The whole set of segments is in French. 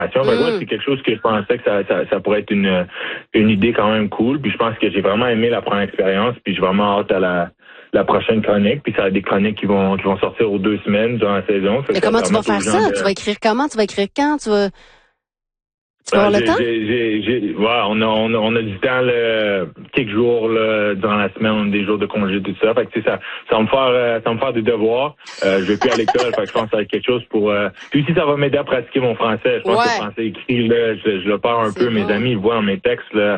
Moi, c'est quelque chose que je pensais que ça pourrait être une idée quand même cool. Puis je pense que j'ai vraiment aimé la première expérience. Puis j'ai vraiment hâte à la prochaine chronique. Puis ça va être des chroniques qui vont sortir aux 2 semaines durant la saison. Mais comment tu vas faire ça? Tu vas écrire comment? Tu vas écrire quand? Tu vas avoir le temps? On a du temps quelques jours là, durant la semaine, on a des jours de congé, tout ça. Fait que ça va me faire des devoirs. Je vais plus à l'école, fait que je pense que ça va être quelque chose pour. Puis aussi, ça va m'aider à pratiquer mon français. Je pense que le français écrit, là, je le perds un peu. Bon. Mes amis ils voient dans mes textes là.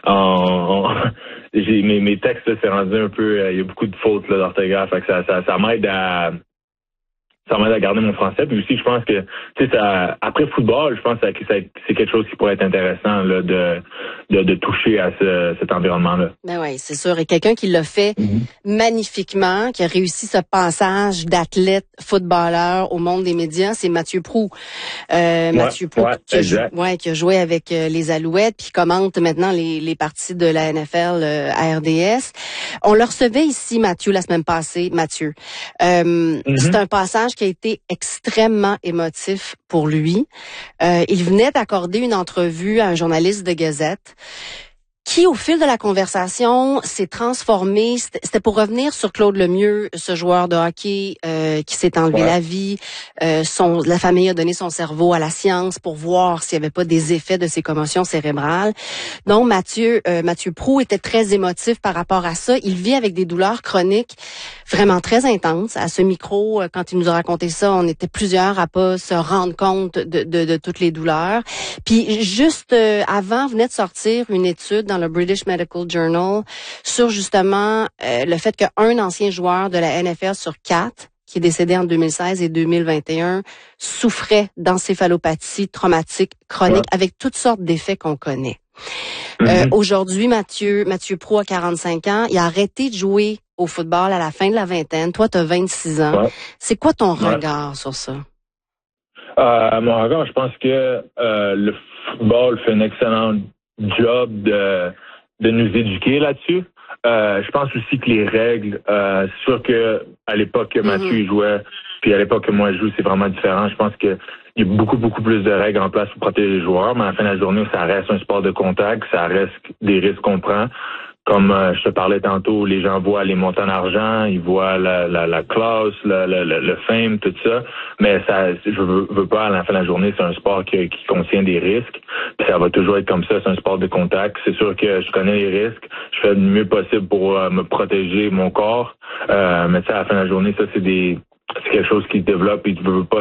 Mes textes, là, c'est rendu un peu. Il y a beaucoup de fautes là, d'orthographe. Fait que ça m'aide à. Ça m'aide à garder mon français. Puis aussi, je pense que, après football, je pense que c'est quelque chose qui pourrait être intéressant là, de toucher à cet environnement-là. Ben oui, c'est sûr. Et quelqu'un qui l'a fait magnifiquement, qui a réussi ce passage d'athlète footballeur au monde des médias, c'est Mathieu Proulx. Mathieu Proulx qui a joué avec les Alouettes, puis commente maintenant les parties de la NFL à RDS. On le recevait ici, Mathieu, la semaine passée. Mathieu. C'est un passage qui a été extrêmement émotif pour lui. Il venait d'accorder une entrevue à un journaliste de Gazette qui, au fil de la conversation, s'est transformé. C'était pour revenir sur Claude Lemieux, ce joueur de hockey qui s'est enlevé la vie. La famille a donné son cerveau à la science pour voir s'il n'y avait pas des effets de ses commotions cérébrales. Donc, Mathieu Proulx était très émotif par rapport à ça. Il vit avec des douleurs chroniques vraiment très intenses. À ce micro, quand il nous a raconté ça, on était plusieurs à pas se rendre compte de toutes les douleurs. Puis, juste avant, venait de sortir une étude dans le British Medical Journal sur justement le fait qu'un ancien joueur de la NFL sur 4 qui est décédé en 2016 et 2021 souffrait d'encéphalopathie traumatique chronique avec toutes sortes d'effets qu'on connaît. Aujourd'hui, Mathieu Proulx a 45 ans. Il a arrêté de jouer au football à la fin de la vingtaine. Toi, tu as 26 ans. C'est quoi ton regard sur ça? Mon regard, je pense que le football fait un excellent job de nous éduquer là-dessus. Je pense aussi que les règles, c'est sûr que à l'époque que Mathieu jouait, puis à l'époque que moi je joue, c'est vraiment différent. Je pense que il y a beaucoup plus de règles en place pour protéger les joueurs, mais à la fin de la journée, ça reste un sport de contact, ça reste des risques qu'on prend. Comme je te parlais tantôt, les gens voient les montants d'argent, ils voient la classe, le fame, tout ça. Mais ça, je veux pas, à la fin de la journée, c'est un sport qui contient des risques. Puis ça va toujours être comme ça, c'est un sport de contact. C'est sûr que je connais les risques. Je fais le mieux possible pour me protéger mon corps. Mais ça, à la fin de la journée, ça, c'est quelque chose qui se développe et tu peux pas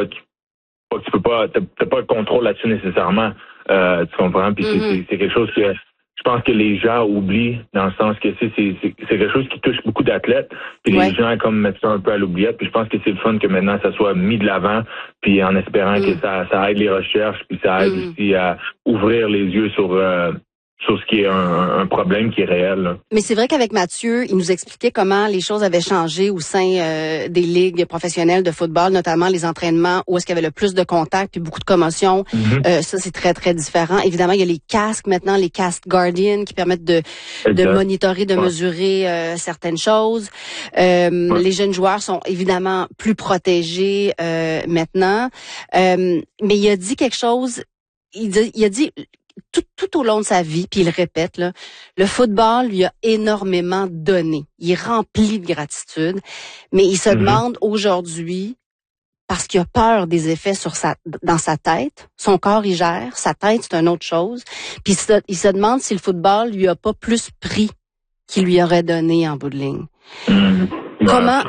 t'as pas de contrôle là-dessus nécessairement. Tu comprends? Puis c'est quelque chose que je pense que les gens oublient, dans le sens que c'est quelque chose qui touche beaucoup d'athlètes, puis les gens comme mettent ça un peu à l'oubliette, puis je pense que c'est le fun que maintenant ça soit mis de l'avant, puis en espérant que ça aide les recherches, puis ça aide aussi à ouvrir les yeux sur ce qui est un problème qui est réel. Là. Mais c'est vrai qu'avec Mathieu, il nous expliquait comment les choses avaient changé au sein des ligues professionnelles de football, notamment les entraînements où est-ce qu'il y avait le plus de contacts puis beaucoup de commotions. Ça, c'est très, très différent. Évidemment, il y a les casques maintenant, les casques Guardian qui permettent de monitorer, de mesurer certaines choses. Les jeunes joueurs sont évidemment plus protégés maintenant. Mais il a dit quelque chose, il a dit tout au long de sa vie, puis il le répète, là, le football lui a énormément donné. Il est rempli de gratitude, mais il se demande aujourd'hui, parce qu'il a peur des effets dans sa tête, son corps il gère, sa tête c'est une autre chose, puis il se demande si le football lui a pas plus pris qu'il lui aurait donné en bout de ligne. Comment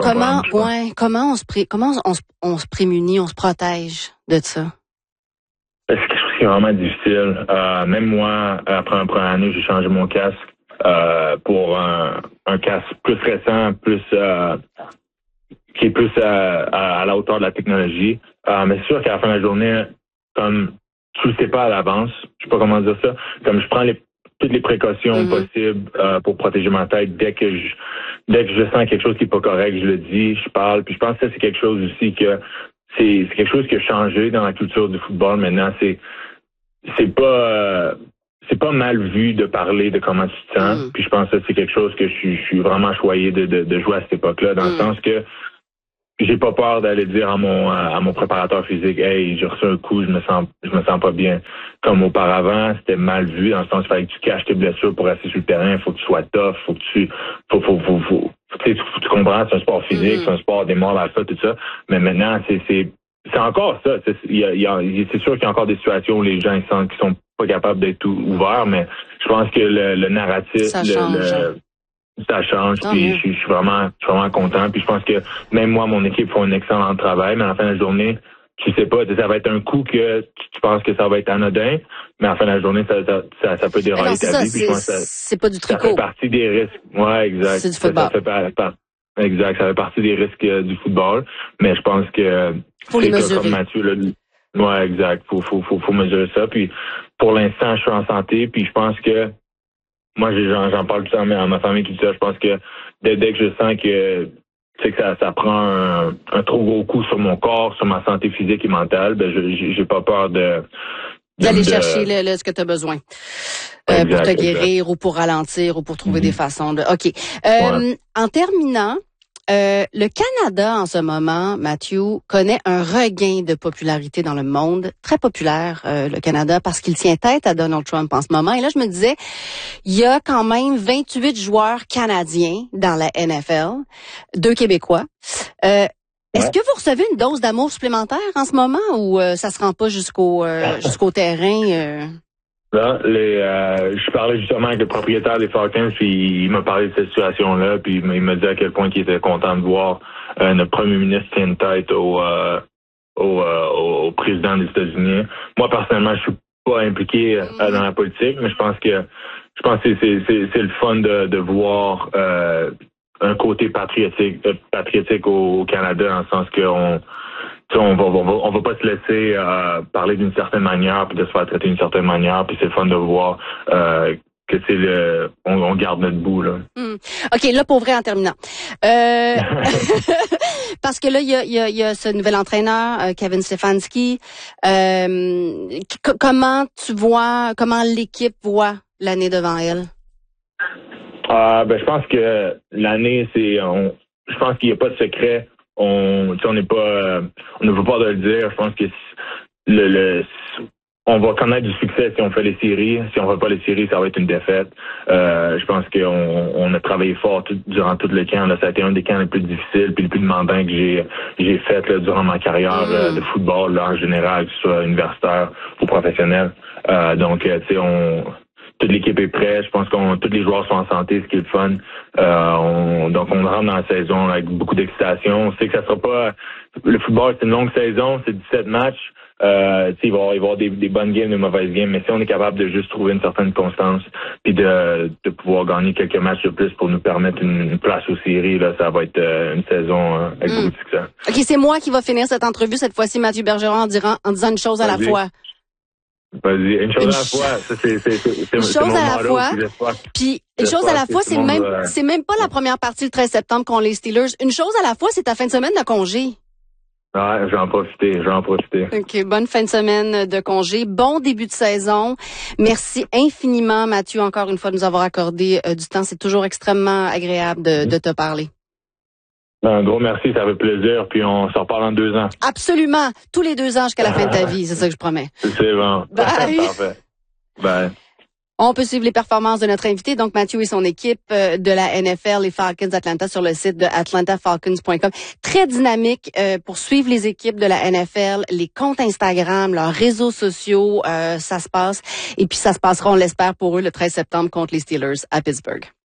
on se prémunit, on se protège de ça? C'est vraiment difficile. Même moi, après la première année, j'ai changé mon casque pour un casque plus récent, qui est plus à la hauteur de la technologie. Mais c'est sûr qu'à la fin de la journée, comme tu le sais pas à l'avance, je sais pas comment dire ça, comme je prends toutes les précautions possibles pour protéger ma tête. Dès que je sens quelque chose qui est pas correct, je le dis, je parle. Puis je pense que ça, c'est quelque chose aussi que c'est quelque chose qui a changé dans la culture du football. Maintenant, c'est pas mal vu de parler de comment tu te sens. Puis je pense que c'est quelque chose que je suis vraiment choyé de jouer à cette époque-là, dans le sens que j'ai pas peur d'aller dire à mon préparateur physique, hey, j'ai reçu un coup, je me sens pas bien. Comme auparavant, c'était mal vu, dans le sens qu'il fallait que tu caches tes blessures pour rester sur le terrain, il faut que tu sois tough, faut que tu comprends, c'est un sport physique, c'est un sport des morts à ça, tout ça. Mais maintenant, c'est encore ça. C'est sûr qu'il y a encore des situations où les gens ils sentent qu'ils sont pas capables d'être ouverts, mais je pense que le narratif, ça change. Puis je suis vraiment content. Puis je pense que même moi, mon équipe font un excellent travail, mais à la fin de la journée, tu sais pas, ça va être un coup que tu penses que ça va être anodin, mais à la fin de la journée, ça peut dérailler ta vie. C'est pas du tricot. Ça fait partie des risques. Ouais, exact. C'est du football. Exact. Ça fait partie des risques du football, mais je pense que faut les mesurer. Comme Mathieu ouais, exact. Faut mesurer ça. Puis pour l'instant, je suis en santé, puis je pense que moi, j'en parle tout le temps à ma famille, tout ça. Je pense que dès que je sens que ça prend un trop gros coup sur mon corps, sur ma santé physique et mentale, ben j'ai pas peur d'aller chercher ce que tu as besoin pour te guérir ou pour ralentir ou pour trouver des façons de. OK. En terminant, le Canada, en ce moment, Mathieu, connaît un regain de popularité dans le monde. Très populaire, le Canada, parce qu'il tient tête à Donald Trump en ce moment. Et là, je me disais, il y a quand même 28 joueurs canadiens dans la NFL, 2 Québécois. Est-ce que vous recevez une dose d'amour supplémentaire en ce moment ou ça se rend pas jusqu'au terrain? Là, je parlais justement avec le propriétaire des Falcons, puis il m'a parlé de cette situation-là, puis il m'a dit à quel point il était content de voir notre premier ministre tienne tête au président des États-Unis. Moi, personnellement, je suis pas impliqué dans la politique, mais je pense que c'est le fun de voir un côté patriotique au Canada, dans le sens qu'on va pas se laisser parler d'une certaine manière puis de se faire traiter d'une certaine manière, puis c'est le fun de voir que on garde notre bout là. OK, là pour vrai en terminant. Parce que là il y a ce nouvel entraîneur Kevin Stefanski. Comment l'équipe voit l'année devant elle? Je pense que l'année je pense qu'il n'y a pas de secret. On n'a pas peur de le dire. Je pense que on va connaître du succès si on fait les séries. Si on fait pas les séries, ça va être une défaite. Je pense qu'on a travaillé fort durant tout le camp. Là, ça a été un des camps les plus difficiles puis les plus demandants que j'ai fait là, durant ma carrière de football là, en général, que ce soit universitaire ou professionnel. Donc, tu sais, toute l'équipe est prête. Je pense que tous les joueurs sont en santé, ce qui est le fun. Donc, on rentre dans la saison avec beaucoup d'excitation. On sait que ça sera pas... Le football, c'est une longue saison, c'est 17 matchs. Il va y avoir des bonnes games, des mauvaises games, mais si on est capable de juste trouver une certaine constance puis de pouvoir gagner quelques matchs de plus pour nous permettre une place aux séries, là, ça va être une saison avec beaucoup de succès. OK, c'est moi qui va finir cette entrevue cette fois-ci, Mathieu Bergeron, en disant une chose à la fois. Vas-y, une chose à la fois. Ça, c'est une chose à la fois. Puis une chose à la fois, c'est même pas la première partie le 13 septembre contre les Steelers. Une chose à la fois, c'est ta fin de semaine de congé. Ouais, je vais en profiter. OK, bonne fin de semaine de congé. Bon début de saison. Merci infiniment, Mathieu, encore une fois, de nous avoir accordé du temps. C'est toujours extrêmement agréable de te parler. Un gros merci, ça fait plaisir, puis on s'en reparle en 2 ans. Absolument. Tous les 2 ans jusqu'à la fin de ta vie, c'est ça que je promets. C'est bon. Bye. Parfait. Bye. On peut suivre les performances de notre invité, donc Mathieu et son équipe de la NFL, les Falcons d'Atlanta, sur le site de atlantafalcons.com. Très dynamique pour suivre les équipes de la NFL, les comptes Instagram, leurs réseaux sociaux, ça se passe. Et puis ça se passera, on l'espère, pour eux le 13 septembre contre les Steelers à Pittsburgh.